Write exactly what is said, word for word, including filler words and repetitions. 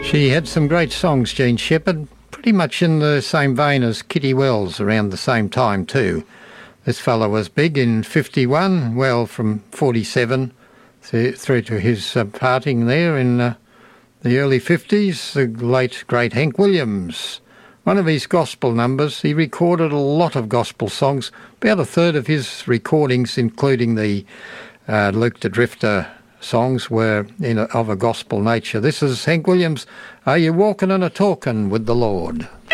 She had some great songs, Jean Shepherd, pretty much in the same vein as Kitty Wells around the same time too. This fella was big in fifty-one, well, from forty-seven through to his uh, parting there in uh, the early fifties, the late great Hank Williams. One of his gospel numbers, he recorded a lot of gospel songs, about a third of his recordings, including the uh, Luke the Drifter songs, were in a, of a gospel nature. This is Hank Williams, Are You Walking and a Talking with the Lord?